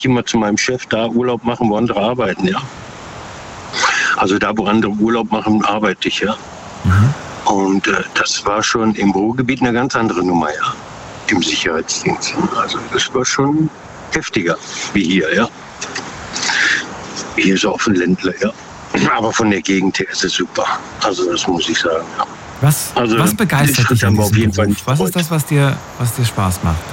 immer zu meinem Chef, da Urlaub machen, wo andere arbeiten, ja. Also da, wo andere Urlaub machen, arbeite ich, ja. Und das war schon im Ruhrgebiet eine ganz andere Nummer, ja. Im Sicherheitsdienst. Also das war schon heftiger, wie hier, ja. Hier ist auf dem Ländler, ja. Aber von der Gegend her ist es super. Also das muss ich sagen, ja. Was begeistert dich an diesem Beruf? Was ist das, was dir Spaß macht?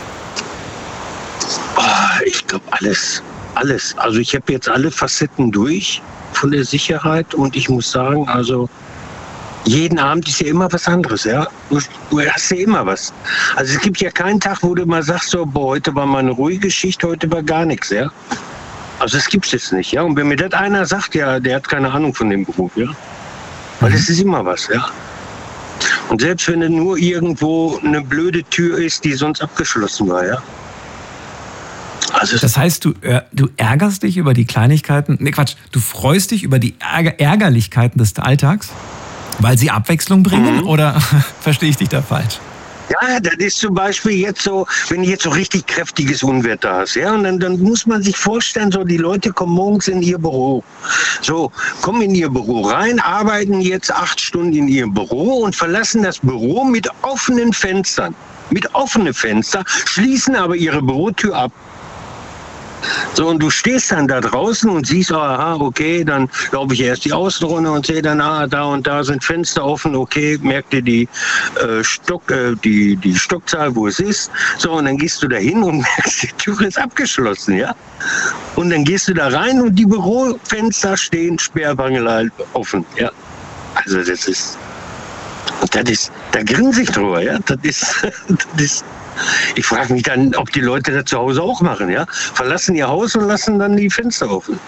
Ich glaube, alles. Also ich habe jetzt alle Facetten durch von der Sicherheit und ich muss sagen, also jeden Abend ist ja immer was anderes, ja. Du hast ja immer was. Also es gibt ja keinen Tag, wo du mal sagst, so, boah, heute war mal eine ruhige Schicht, heute war gar nichts, ja. Also das gibt's jetzt nicht, ja. Und wenn mir das einer sagt, ja, der hat keine Ahnung von dem Beruf, ja. Weil es ist immer was, ja. Und selbst wenn es nur irgendwo eine blöde Tür ist, die sonst abgeschlossen war, ja. Also das heißt, du ärgerst dich über die Kleinigkeiten, du freust dich über die Ärgerlichkeiten des Alltags, weil sie Abwechslung bringen, oder verstehe ich dich da falsch? Ja, das ist zum Beispiel jetzt so, wenn du jetzt so richtig kräftiges Unwetter hast, ja, und dann muss man sich vorstellen, so die Leute kommen morgens in ihr Büro, so, kommen in ihr Büro rein, arbeiten jetzt 8 Stunden in ihrem Büro und verlassen das Büro mit offenen Fenstern, schließen aber ihre Bürotür ab. So, und du stehst dann da draußen und siehst, aha, okay, dann laufe ich erst die Außenrunde und sehe dann, da und da sind Fenster offen, okay, merk dir die Stockzahl, wo es ist. So, und dann gehst du da hin und merkst, die Tür ist abgeschlossen, ja. Und dann gehst du da rein und die Bürofenster stehen sperrangelalt offen, ja. Also das ist, da grinse ich drüber, ja. Das ist ich frage mich dann, ob die Leute das zu Hause auch machen, ja? Verlassen ihr Haus und lassen dann die Fenster offen.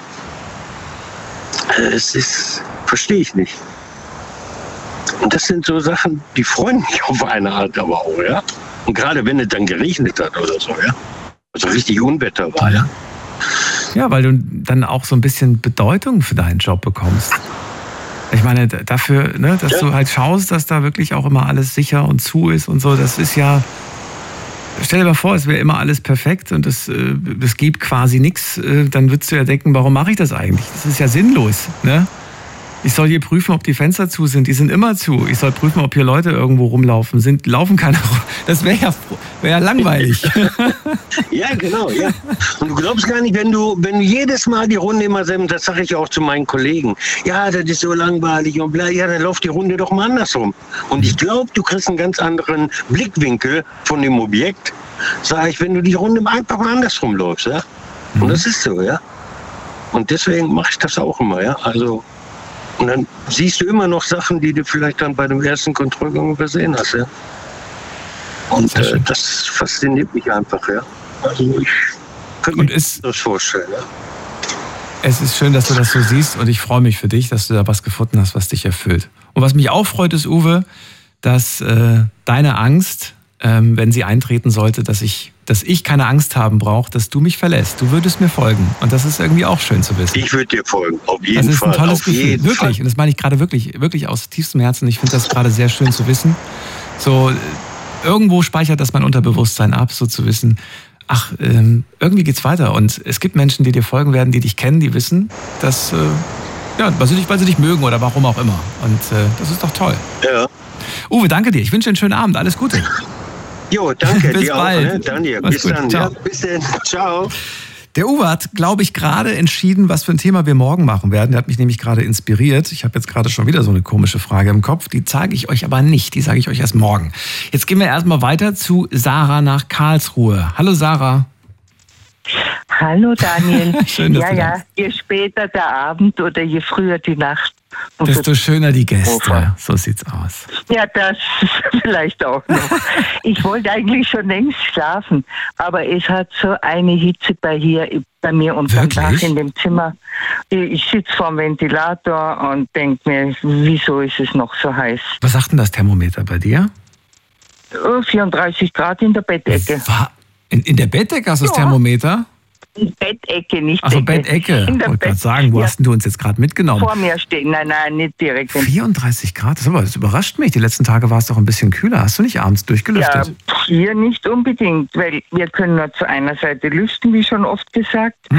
Verstehe ich nicht. Und das sind so Sachen, die freuen mich auf eine Art aber auch, ja? Und gerade wenn es dann geregnet hat oder so, ja? Also richtig Unwetter war, ja? Ja, weil du dann auch so ein bisschen Bedeutung für deinen Job bekommst. Ich meine, dafür, ne, dass du halt schaust, dass da wirklich auch immer alles sicher und zu ist und so, das ist ja... Stell dir mal vor, es wäre immer alles perfekt und es gibt quasi nichts, dann würdest du ja denken, warum mache ich das eigentlich? Das ist ja sinnlos, ne? Ich soll hier prüfen, ob die Fenster zu sind. Die sind immer zu. Ich soll prüfen, ob hier Leute irgendwo rumlaufen. Laufen keine rum. Das wäre ja langweilig. Ja, genau, ja. Und du glaubst gar nicht, wenn du jedes Mal die Runde immer selber, das sage ich auch zu meinen Kollegen, ja, das ist so langweilig und bla, ja, dann läuft die Runde doch mal andersrum. Und ich glaube, du kriegst einen ganz anderen Blickwinkel von dem Objekt, sage ich, wenn du die Runde einfach mal andersrum läufst, ja. Und das ist so, ja. Und deswegen mache ich das auch immer, ja. Also, und dann siehst du immer noch Sachen, die du vielleicht dann bei dem ersten Kontrollgang übersehen hast, ja. Und das fasziniert mich einfach, ja. Also ich könnte mir das vorstellen, ja. Es ist schön, dass du das so siehst und ich freue mich für dich, dass du da was gefunden hast, was dich erfüllt. Und was mich auch freut, ist, Uwe, dass deine Angst, wenn sie eintreten sollte, dass ich keine Angst haben brauche, dass du mich verlässt. Du würdest mir folgen. Und das ist irgendwie auch schön zu wissen. Ich würde dir folgen, auf jeden Fall. Das ist ein tolles Gefühl, wirklich. Und das meine ich gerade wirklich, wirklich aus tiefstem Herzen. Ich finde das gerade sehr schön zu wissen. So, irgendwo speichert das mein Unterbewusstsein ab, so zu wissen, ach, irgendwie geht's weiter. Und es gibt Menschen, die dir folgen werden, die dich kennen, die wissen, dass, weil sie dich mögen oder warum auch immer. Und das ist doch toll. Ja. Uwe, danke dir. Ich wünsche dir einen schönen Abend. Alles Gute. Jo, danke. Bis dir bald. auch, ne? Daniel. Bis dann. Ja, bis dann. Ciao. Der Uwe hat, glaube ich, gerade entschieden, was für ein Thema wir morgen machen werden. Der hat mich nämlich gerade inspiriert. Ich habe jetzt gerade schon wieder so eine komische Frage im Kopf. Die zeige ich euch aber nicht. Die sage ich euch erst morgen. Jetzt gehen wir erstmal weiter zu Sarah nach Karlsruhe. Hallo Sarah. Hallo Daniel. Schön, dass du da bist. Je später der Abend oder je früher die Nacht. Desto schöner die Gäste. So sieht's aus. Ja, das vielleicht auch noch. Ich wollte eigentlich schon längst schlafen, aber es hat so eine Hitze bei mir unterm Dach in dem Zimmer. Ich sitze vorm Ventilator und denke mir, wieso ist es noch so heiß? Was sagt denn das Thermometer bei dir? 34 Grad in der Bettdecke. In der Bettdecke hast du das Thermometer? Bettecke, nicht Also Bettecke. Ich wollte gerade sagen, wo hast du uns jetzt gerade mitgenommen? Vor mir stehen, nein, nicht direkt. 34 Grad, das überrascht mich. Die letzten Tage war es doch ein bisschen kühler. Hast du nicht abends durchgelüftet? Ja, hier nicht unbedingt, weil wir können nur zu einer Seite lüften, wie schon oft gesagt.